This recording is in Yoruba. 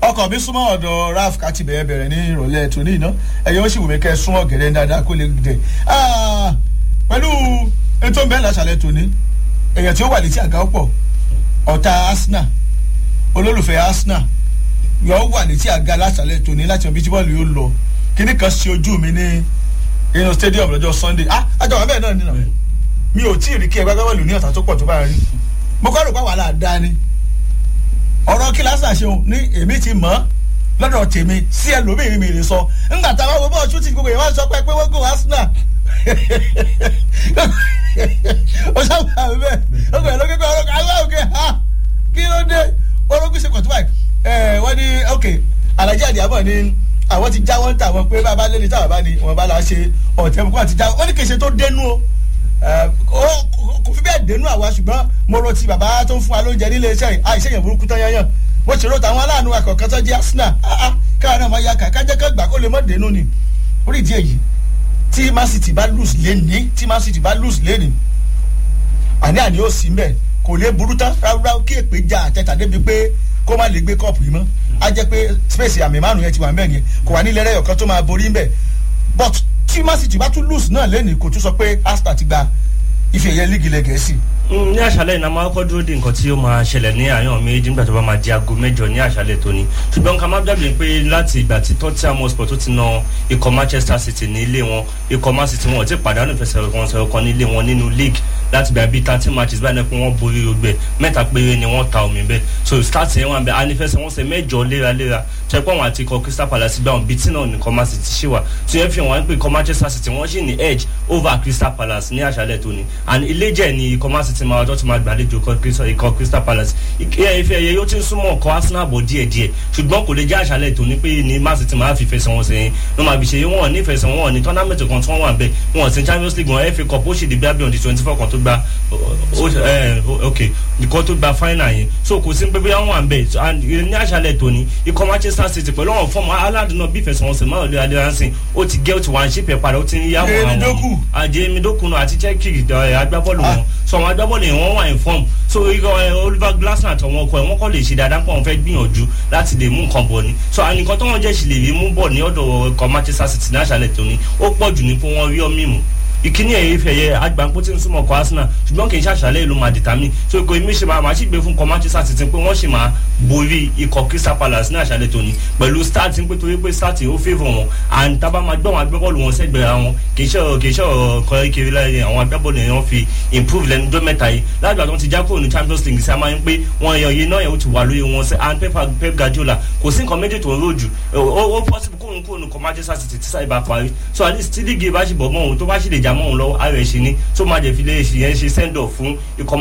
ọkọ̀ mi súnmọ́ ọ̀dọ̀ Ralph káti bẹ̀rẹ̀ ní ìrọ̀lẹ́ tòní iná ẹ̀yẹ́ ó sì wù mí kẹ́ súnmọ́ gẹ̀rẹ́ dáadáa kó lè dẹ̀ pẹ̀lú ètò ìbẹ̀rẹ̀ láṣàlẹ̀ tòní èèyàn tí ó wà létí àga ọ̀pọ̀ ọ̀tá Arsenal olólùfẹ́ Arsenal yóò wà létí àga láṣàlẹ̀ tòní láti ọ̀bí tí bọ́ọ̀lù yóò lọ kíní kan sí ojú mi ní inú stadium lọ́jọ́ Sunday àjọ àwọn bẹ́ẹ̀ náà nínú mi ò tí ì rí kí ẹgbẹ́ bọ́ọ̀lù ní ọ̀tá tó pọ̀ tó bá rí mo kọ́ rò pé wàhálà dá ni ọ̀rọ̀ kí lásán ṣeun ní èmi ti mọ̀ lọ́dọ̀ tèmi sí ẹlòmíì mi lè sọ ńgbà táwọn wo bọ́ọ̀ ṣútì gbogbo yẹn wọ́n sọ pé wọ́n gò Arsenal ó sábà bẹ́ẹ̀ ó gbẹ̀ lókè ọ̀rọ̀ àwọn òkè kí ló dé orógùn ṣe kọ̀tún báyìí wọ́n ní ok Alhaji Adiabo ní àwọn ti já wọ́n tà wọ́n pé bàbá lẹ́ni táwọn bá ní wọ́n bá la ṣe ọ̀tẹ̀mùkú àti já wọ́n ní kì í ṣe tó dénú o kò fi bẹ́ẹ̀ dénú àwa ṣùgbọ́n mo rò ti bàbá tó ń fún wa lóúnjẹ nílé iṣẹ́ àìṣe yẹn burúkú tán yányàn mo ṣe rò táwọn aláàánú akọ̀kan tó jẹ́ Arsenal káwọn náà máa ya kájẹ́ ká gbà kó lè mọ́ dénú ni orí ìdí èyí tí Man City bá lose lẹ́ni àní ó sì mbẹ̀ kò lè burú tán ráúráú kí èpè já àtẹ̀tà débi pé kó má lè gbé kọ́ọ̀pù yìí mọ́ á jẹ́ pé space àmì márùn yẹn ti wà mẹ́rin yẹn kò wà ní ilẹ̀ ẹ̀yọ̀ kan tó máa borí mbẹ̀ but tí Man City bá tún lose náà lẹ́ni kò tún sọ pé Arsenal ti gba ife ẹ̀yẹ líìgì ilẹ̀ Gẹ̀ẹ́sì. ní àṣálẹ́ iná máa kọ́ dúró de nǹkan tí ó máa ṣẹlẹ̀ ní àyàn méjì nígbà tó bá máa di aago 8 ní àṣálẹ́ tóní ṣùgbọ́n ká má gbàgbé pé láti ìgbà tí Tottenham Hotspur tó ti na ikọ̀ Manchester City ní ilé wọn ikọ̀ Man City wọn ti pàdánù ìfẹsẹ̀wọnsẹ̀ kan nílé wọn nínú league láti gba bíi 30 matches báyìí pé wọ́n borí ogbẹ́ 3 péré ni wọ́n ta omi bẹ́ẹ̀ so start yẹn wọn bẹ anifẹsẹ̀wọnsẹ̀ 8 léraléra ṣẹ́pọ̀ wọn àti ikọ̀ Crystal Palace gbà wọn bíi tí náà nìkan Man City ṣì wà tí yẹn fi wọn pé ikọ̀ Manchester City wọ́n ṣì ní edge over Crystal Palace ní àṣálẹ́ tóní and ilé jẹ́ ni ikọ̀ Man City máa ọjọ́ tó máa gbàlejò ikọ̀ Crystal Palace ife ẹ̀yẹ yóò ti ń súnmọ́ ọkọ̀ Arsenal bọ̀ díẹ̀díẹ̀ ṣùgbọ́n kò lè jẹ́ àṣálẹ́ tóní pé ní Man City máa fi fẹsẹ̀wọnsẹ̀ yẹn ló máa fi ṣe wọn ní fẹsẹ̀wọ̀n ní tournament kan tí wọ́n wà bẹ́ẹ̀ wọn sì Champions League wọn FA Cup ó ṣì di bí abẹ́ on the 24 kan tó gba nǹkan tó gba final yẹn so kò sí pé bí wọ́n wà bẹ́ẹ̀ ní àṣálẹ́ tóní ikọ̀ Manchester City pẹ̀lú àwọn fọ́ọ̀mù aládùn náà bí ìfẹsẹ̀wọnsẹ̀ máa lè adéhànsìn ó ti gẹ́ ó ti wà ń ṣípẹ̀ padà ó ti ń yá wọn àwọn àjẹmídókùnù àti Chelsea agbábọ́ọ̀lù wọn so àwọn agbábọ́ọ̀lù yẹn wọ́n wà in form so Oliver Glasner àtọwọn ọkọ ẹ̀ wọ́n kọ́ lè ṣe dáadáa pọ̀ wọ́n fẹ́ gbìyànjú láti lè mú nǹkan bọ̀ ni so ànìkan tó wọ́n jẹ́ sì lè rí mú bọ̀ ní ọ̀dọ̀ ọkọ̀ Manchester City ní àṣálẹ́ tóní ó pọ̀ jù ní pé wọ́n rí ọmí mu ìkíní ẹ̀yẹ ìfẹ̀yẹ agbáńpọ̀ tí ń súnmọ́ ọkọ̀ Arsenal ṣùgbọ́n kì í ṣàṣàlẹ̀ ìlú máa determine so ikọ̀ èmi ṣe máa ṣì gbé fún ikọ̀ Manchester City pé wọ́n ṣì máa borí ikọ̀ Crystal Palace ní àṣálẹ́ tóní pẹ̀lú starting pé torí pé starting ó favour wọn and tábà máa gbọ́ wọn agbábọ́ọ̀lù wọn sẹ́gbẹ̀ẹ́ wọn kì í ṣe ọ̀kọ̀ ìkiri láyé àwọn agbábọ́ọ̀lù yẹn wọ́n fi improve lẹ́nu ọjọ́ mẹ́ta yìí lágbà tó ti já kúrò ní Champions League sí a máa ń pé wọn yẹ iná yẹn ó ti wà lóye wọn sẹ́ and Pep Guardiola kò sí nǹkan méjì tó ń rò jù ó possible kóhun kúrò ní ikọ̀ Manchester City tí sáà ìbá parí so at least tí líìgì bá ṣì bọ̀ mọ́ òun tó bá ṣì lè jà mọ́ òun lọ́wọ́ ààrẹ ṣe ni tó máa jẹ́ fi lè ṣe yẹn ṣe send off fún ikọ̀